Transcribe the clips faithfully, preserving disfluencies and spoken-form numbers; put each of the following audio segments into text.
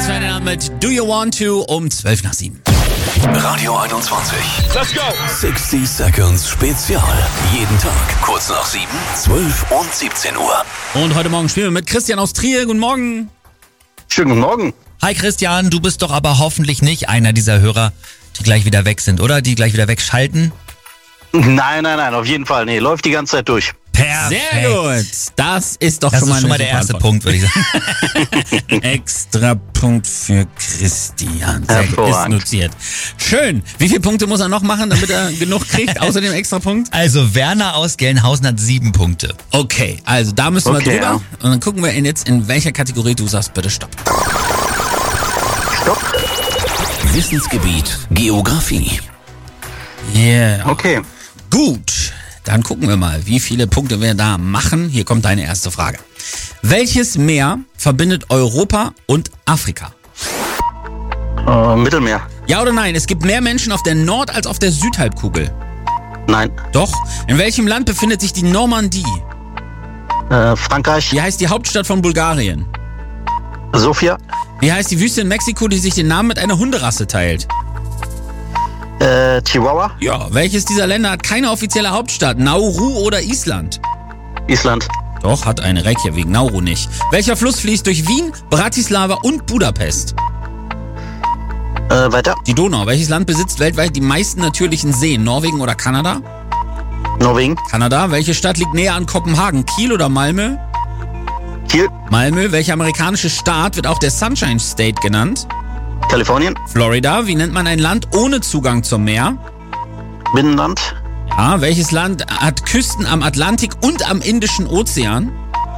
Ferdinand mit Do You Want To um zwölf nach sieben. Radio einundzwanzig. Let's go! sechzig Seconds Spezial. Jeden Tag kurz nach sieben, zwölf und siebzehn Uhr. Und heute Morgen spielen wir mit Christian aus Trier. Guten Morgen. Schönen guten Morgen. Hi Christian, du bist doch aber hoffentlich nicht einer dieser Hörer, die gleich wieder weg sind, oder? Die gleich wieder wegschalten? Nein, nein, nein, auf jeden Fall. Nee, läuft die ganze Zeit durch. Perfekt. Sehr gut. Das ist doch Das schon mal, ist schon mal eine der erste super Punkt, würde ich sagen. Antwort. Extra Punkt für Christian. Sehr gut, ist Hervorragend. notiert. Schön. Wie viele Punkte muss er noch machen, damit er genug kriegt, außer dem extra Punkt? Also Werner aus Gelnhausen hat sieben Punkte. Okay, also da müssen wir Okay, drüber. ja. Und dann gucken wir in jetzt, in welcher Kategorie du sagst, bitte stopp. Stopp. Wissensgebiet Geografie. Yeah. Okay. Gut, dann gucken wir mal, wie viele Punkte wir da machen. Hier kommt deine erste Frage. Welches Meer verbindet Europa und Afrika? Äh, Mittelmeer. Ja oder nein? Es gibt mehr Menschen auf der Nord- als auf der Südhalbkugel. Nein. Doch. In welchem Land befindet sich die Normandie? Äh, Frankreich. Wie heißt die Hauptstadt von Bulgarien? Sofia. Wie heißt die Wüste in Mexiko, die sich den Namen mit einer Hunderasse teilt? Äh, Chihuahua. Ja. Welches dieser Länder hat keine offizielle Hauptstadt? Nauru oder Island? Island. Doch, hat eine Reykjavik, Nauru nicht. Welcher Fluss fließt durch Wien, Bratislava und Budapest? Äh, weiter. Die Donau. Welches Land besitzt weltweit die meisten natürlichen Seen? Norwegen oder Kanada? Norwegen. Kanada. Welche Stadt liegt näher an Kopenhagen? Kiel oder Malmö? Kiel. Malmö. Welcher amerikanische Staat wird auch der Sunshine State genannt? Kalifornien. Florida. Wie nennt man ein Land ohne Zugang zum Meer? Binnenland. Ja. Welches Land hat Küsten am Atlantik und am Indischen Ozean?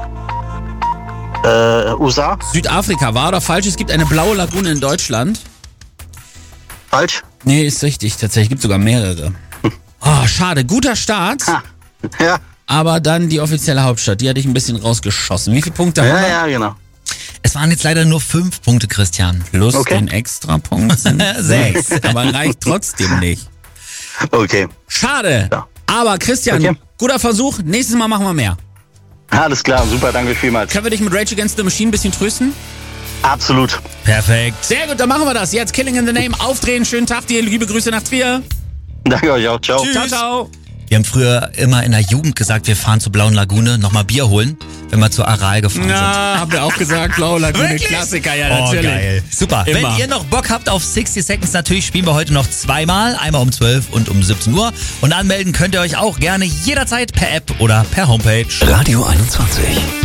Äh, U S A. Südafrika. Wahr oder falsch? Es gibt eine blaue Lagune in Deutschland. Falsch. Nee, ist richtig. Tatsächlich gibt es sogar mehrere. Oh, schade. Guter Start. Ha. Ja. Aber dann die offizielle Hauptstadt. Die hatte ich ein bisschen rausgeschossen. Wie viele Punkte haben Ja, wir? ja, genau. Es waren jetzt leider nur fünf Punkte, Christian. Plus Okay. den Extrapunkt sind sechs. Aber reicht trotzdem nicht. Okay. Schade. Ja. Aber Christian, Okay. guter Versuch. Nächstes Mal machen wir mehr. Alles klar, super, danke vielmals. Können wir dich mit Rage Against the Machine ein bisschen trösten? Absolut. Perfekt. Sehr gut, dann machen wir das. Jetzt Killing in the Name. Aufdrehen. Schönen Tag dir. Liebe Grüße nach Trier. Danke euch auch. Ciao. Ciao, ciao. Wir haben früher immer in der Jugend gesagt, wir fahren zur Blauen Lagune, nochmal Bier holen, wenn wir zur Aral gefahren sind. Na, haben wir auch gesagt. Blaue Lagune. Wirklich? Klassiker, ja, Oh, natürlich. geil. Super. Immer. Wenn ihr noch Bock habt auf sechzig Seconds, natürlich spielen wir heute noch zweimal. Einmal um zwölf und um siebzehn Uhr. Und anmelden könnt ihr euch auch gerne jederzeit per App oder per Homepage. Radio einundzwanzig.